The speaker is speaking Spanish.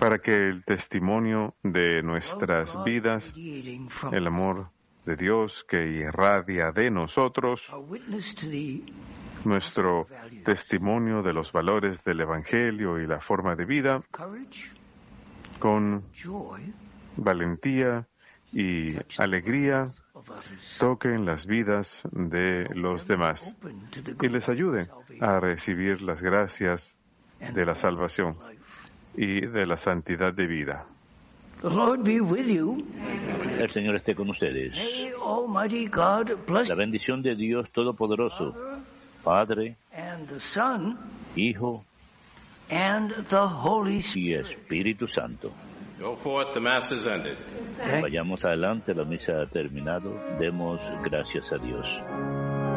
para que el testimonio de nuestras vidas, el amor de Dios que irradia de nosotros, nuestro testimonio de los valores del Evangelio y la forma de vida, con valentía y alegría, toquen las vidas de los demás y les ayude a recibir las gracias de la salvación y de la santidad de vida. El Señor esté con ustedes. La bendición de Dios Todopoderoso, Padre, Hijo y Espíritu Santo. Go forth, the Mass is ended. Vayamos adelante, la misa ha terminado. Demos gracias a Dios.